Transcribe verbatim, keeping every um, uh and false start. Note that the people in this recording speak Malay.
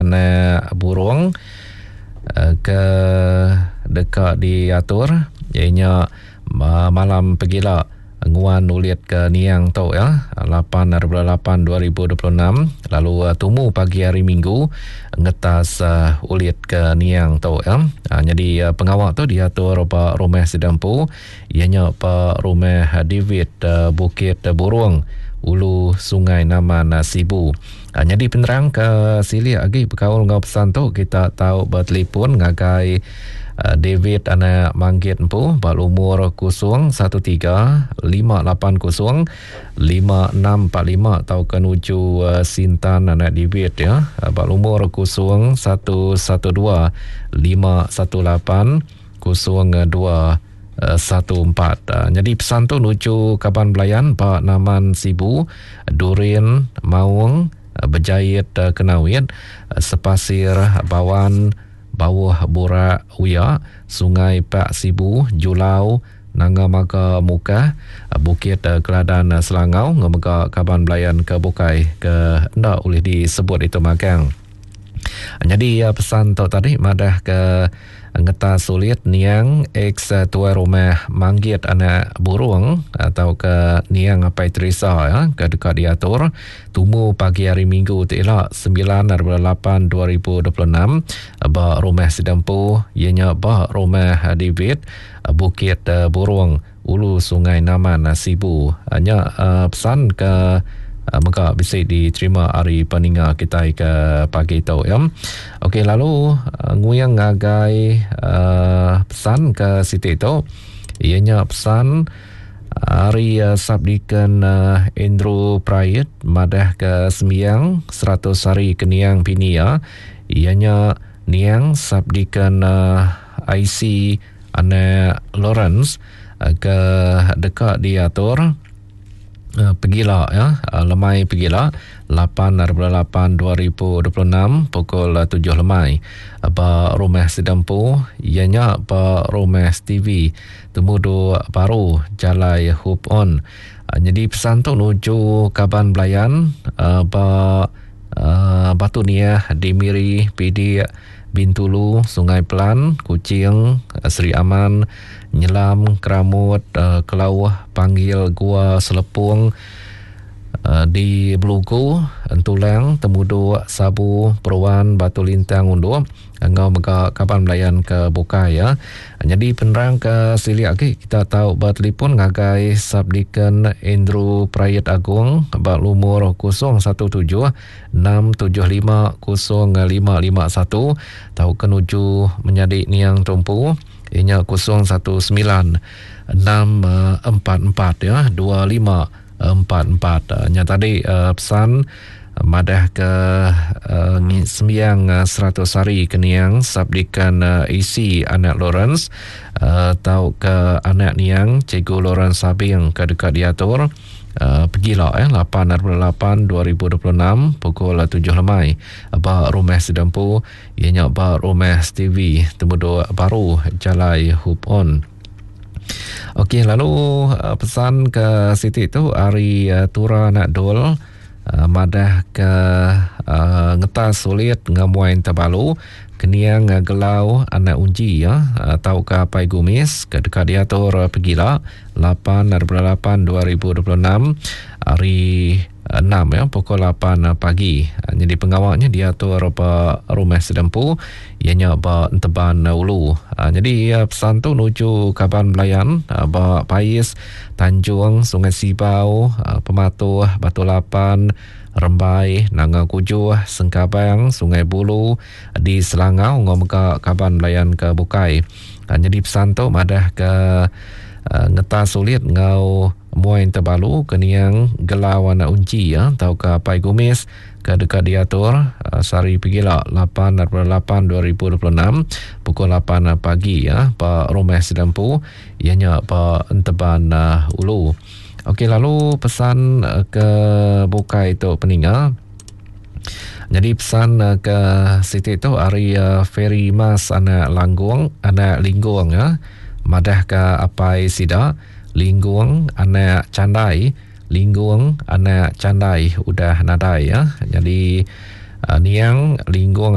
anak burung uh, ke dekat diatur ianya uh, malam pegila nguan ulit ke niang tu ya lapan lapan dua ribu dua puluh enam lalu uh, tumu pagi hari Minggu ngetas uh, ulit ke niang tu ya uh, jadi uh, pengawal tu diatur Pak Rumah Sedampu ianya Pak Rumah David uh, Bukit uh, Burung Ulu Sungai Naman uh, Sibu. uh, jadi penerang ke sili lagi berkaul ngau pesan tu kita tahu bertelefon ngagai Uh, David anak manggit empu bal umur kosong satu tiga lima lapan kosong lima enam empat lima atau kenuju uh, Sintan anak David ya uh, bal umur kosong satu satu dua lima satu lapan kosong dua satu empat. Uh, jadi pesan tu nuju Kaban Belayan Pak Naman Sibu Durin Maung uh, Berjayat uh, Kenawit uh, Sepasir Bawan Bawah Borak Uya, Sungai Pak Sibu, Julau, Nanga Maka Muka, Bukit Keladan Selangau, Ngamaka Kaban Belayan ke Bukai ke ndak boleh disebut itu magang. Jadi pesan tu tadi madah ke ngeta sulit niang ex tua rumah manggit anak burung atau ke niang apa Teresa ya ke dekat diatur tumu pagi hari Minggu tilah sembilan lapan dua ribu dua puluh enam ba rumah Sedampu ianya ba rumah David Bukit Burung Ulu Sungai Naman Sibu. Hanya uh, pesan ke Uh, maka bisa diterima hari peninga kita ke pagi itu ya. Okey, lalu uh, nguyang ngagai uh, pesan ke Siti itu ianya pesan hari uh, sabdikan uh, Andrew Prayat madah ke sembiang seratus hari keniang bini ya ianya niang sabdikan uh, I C Anna Lawrence uh, ke dekat diatur Uh, pergilah ya uh, lemai pergilah lapan lapan dua ribu dua puluh enam pukul uh, tujuh lemai apa uh, Rumah Sedampu ianya apa Rumah T V temudu baru Jalai Hope On. Uh, jadi pesan tu nuju Kaban Belayan apa uh, uh, Batu Niah Dimiri P D Bintulu Sungai Pelan Kucing Seri Aman Nyelam Keramut uh, Kelauh Panggil Gua Selepung uh, di Belugu Entulang Temudu Sabu Peruan Batu Lintang Undur Angau Mega Kaban Belayan ke Bukai ya. Jadi penerang ke sili lagi kita tahu bertelefon ngagai sabdikan Andrew Prayat Agung bak umur kosong satu tujuh enam tujuh lima kosong lima lima satu tahu kenuju menjadi niang tumpu ianya kosong satu sembilan enam empat empat ya dua lima empat empat. Nya tadi uh, pesan madah ke uh, sembiang uh, seratus hari keniang sabdikan uh, isi anak Lawrence uh, tahu ke anak niang Cikgu Lawrence Sabing ke dekat diatur uh, pergilah eh lapan lapan dua ribu dua puluh enam pukul tujuh lemai ba Rumah Sedampu ianya ba Rumah T V temudu baru Jalai Hope On. Okey, lalu uh, pesan ke Siti tu hari uh, Tura Nak Dol Uh, madah ke uh, ngetas sulit ngamuain tabalu keniang uh, gelau anak unji ya uh, tahu ke Pai Gumis ke dekat diatur uh, pergilah lapan lapan dua ribu dua puluh enam hari uh, enam ya pukul lapan uh, pagi. Uh, jadi pengawalnya diatur apa Rumah Sedampu ianya ba Enteban uh, Ulu. Uh, jadi uh, pesan tu nuju Kaban Belayan uh, ba Pais Tanjung Sungai Sibau uh, Pematuh Batu Lapan Rembai Nanga Kujuh Sengkabang Sungai Bulu di Selangau ngomong Kaban Belayan ke Bukai. Uh, jadi pesan tu madah ke uh, ngetas sulit ngau muain terbalu keniang gelau anak unci ya tau ke Pai Gumis ke dekat diatur uh, sari pergilah lapan lapan dua ribu dua puluh enam pukul lapan pagi ya Pak Rumah Sedampu ianya Pak Enteban uh, Ulu. Okey, lalu pesan uh, ke Bukai itu peninggal. Jadi pesan uh, ke Siti itu hari uh, Ferry Mas anak Langgung anak Linggung ya madah ke Apai Sida Linggung anak Candai Linggung anak Candai udah nadai ya. Jadi uh, niang Linggung